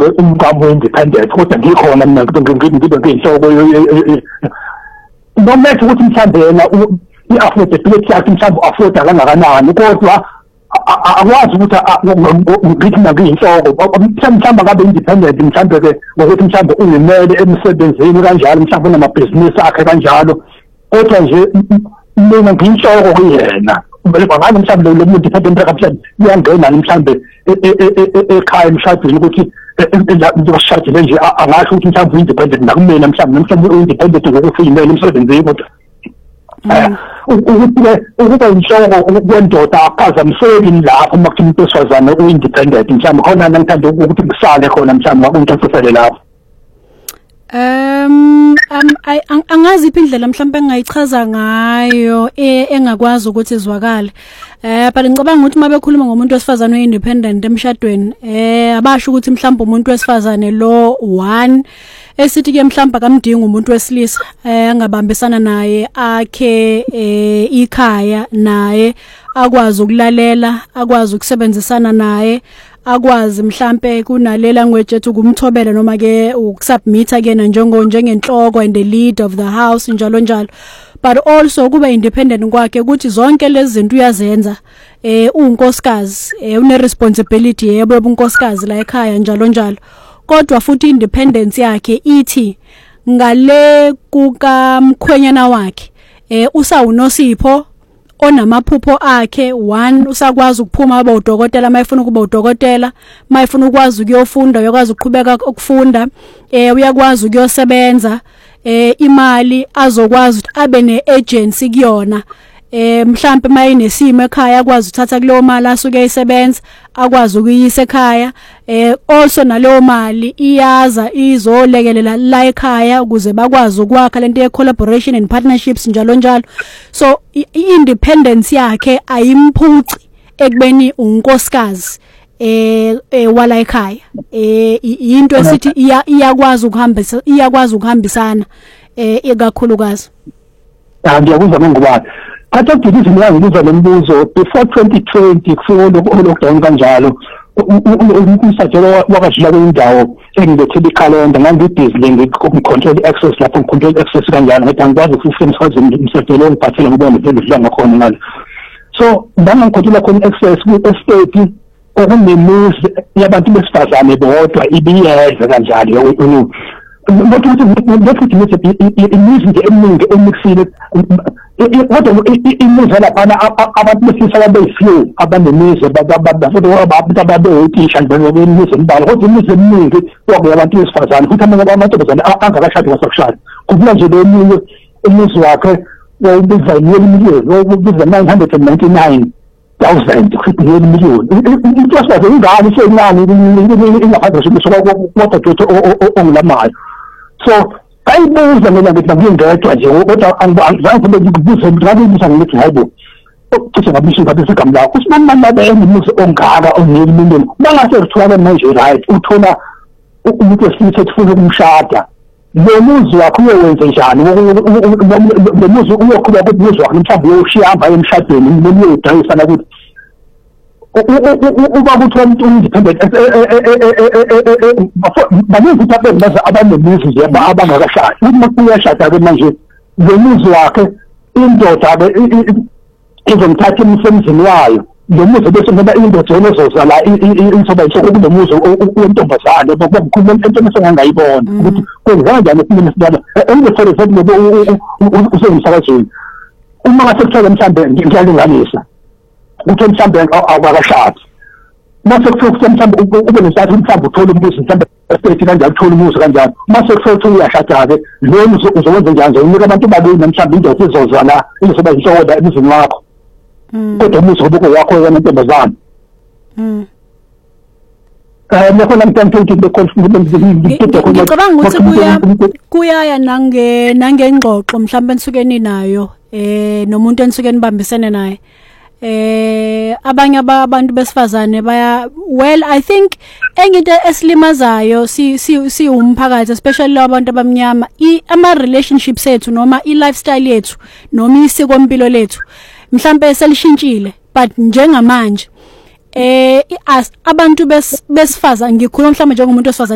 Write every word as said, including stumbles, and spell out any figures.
umqamo independent kodwa ngikhona mina ngibe ngiyinhloko noma ukuthi mhlambe yena i-affordability yakhe mhlambe afford kangakanani kodwa akwazi ukuthi ngithi ngiyinhloko mhlambe ngabe independent mhlambe ke ngokuthi mhlambe uyimele emsebenzini kanjalo mhlambe unamabhizinisi akhe kanjalo kodwa nje mina ngiyinhloko kuyena ngani mhlambe lo muntu independent mhlambe uyangena mhlambe ekhaya emshadweni ukuthi ngizoshathele nje angasho ukuthi mhlambe independent nakumina mhlambe mhlambe independent ngokuthi uyimele emsebenzini kodwa ukuthi ukuba inhloko kwendoda aphazamiseki lapho uma kuthi umuntu wesifazane u-independent mhlawumbe khona ngithanda ukuthi kusale khona mhlawumbe ngakuntshisele lapho. Um angazi indlela mhlawumbe engayichaza ngayo engakwazi ukuthi izwakale. Eh but ngicabanga ukuthi mabe khuluma ngomuntu wesifazane oindependent emshadweni eh abasho ukuthi mhlawumbe umuntu wesifazane lo one esithi ke mhlawumbe akamdingi umuntu wesilisa eh angabambisana naye akhe eh ikhaya naye akwazi ukulalela akwazi ukusebenzisana naye akwazi mhlambe kunale language ethu kumthobela noma ke ukusubmit akena njengo njengenhloko and the lead of the house njalo njalo but also kuba independent kwakhe ukuthi zonke lezi zinto uyazenza eh unkosikazi eh une responsibility yebo unkosikazi la ekhaya njalo njalo kodwa futhi independence yakhe ithi ngale kuka mkhwenyana wakhe eh usawunosipho onamaphupho akhe one usakwazi ukuphuma aba udokotela mayifuna ukuba udokotela mayifuna ukwazi ukuyofunda uyakwazi ukuqhubeka ukufunda eh uyakwazi ukuyosebenza eh imali azokwazi ukuthi abe neagency kuyona eh mhlambe mayinesimo ekhaya akwazi uthatha kuleyo mali asuke eyisebenza akwazi ukuyisa ekhaya eh also naleyo mali iyaza izolekelela la ekhaya ukuze bakwazi ukwakha lento ye collaboration and partnerships njalo njalo so i-independence yakhe ayimphuci ekubeni unkosikazi eh wala ekhaya eh into esithi iyakwazi ukuhambisa iyakwazi ukuhambisana eh ikakhulukazi. Ah ngiyakuzwa ngubani Khatha ukuthi ngiyazi ukuza lombuzo before twenty twenty kufika lockdown kanjalo umsajelo wakashila kwindawo engibethele calendar ngangibusy ngicontrol access lapho control access kanjalo ngathi angikwazi ukusemsakazi umsajelo ngiphathele ngoba ngibhedlela ngakhona ngalo so ngangikhothula khona access ku estate okunemuzi yabantu besifazane bodwa ibiyeza kanjalo What is it? Imizi nje eminingi emixile kodwa imizi lapha abantu besifaka beyiflow abanemizi babantu ababeyitisha njengemizi embala kodwa imizi eminingi kwakuya abantu besifazane futhi amanye amantombazane angakashadi ngasokushada kuphela nje lo munye umuzi wakhe wawubiza imiliyoni wawubiza nine hundred ninety-nine thousand fifty million into wasifazane ingane seyincane ingaphandle sokusoka kodwa ongilamayo so ayibuza mina ngithi ngiyindedwa nje kodwa angizange kube ngibuze ngibuza ngithi hayibo ukuthi ngabisho ngabise kamla kusimama babe umuzi ongaka onelimindo bangase rithwala manje right uthola umuntu wesilisa ufuna ukumshada lo muzi wakho uyenze njani lo muzi uyokhula kubuzo wakho mhlawumbe uyoshiya hamba emshadweni noma uyodayisa ukuthi uba kuthi umuntu independent baningi ukuthi baza abanemizi nje abangakashadi uma kuyashada ke manje lo muzi wakhe indoda ke izomthatha emsebenzini wayo lo muzi bese ngoba indoda yonozozala insoba isho kulo muzi wentombazane bokukhuluma into esengangayibona ukuthi kwenza kanjani kumina sidala enze for example usengimsakazweni uma ngasekuthola mhlambe ngiyalinganisa ukuthi mhlambe awakashadi mase kufika mhlambe ube nesathu mhlambe uthola umuzi mhlambe estate kanjalo uthola umuzi kanjalo mase kufika uyashada ke lo muzi uzokwenza njani unika abantu babili mhlambe indoda izozala izoba inhloko la emizini wakho kodwa umuzi obuko wakho wena ntombazana mm eh nakhona mntanthu ukuthi ngicabanga ukuthi kuya kuyaya nange nangengxoxo mhlambe ensukeni nayo eh nomuntu ensukeni bambisene naye eh abanye abantu besifazane baya well I think enginte esilimazayo si si umphakathi especially abantu abamnyama ama relationships ethu noma I lifestyle yethu noma isiko impilo lethu mhlambe selishintshile but njengamanje eh abantu besifazane ngikhuluma mhlambe njengomuntu wesifazane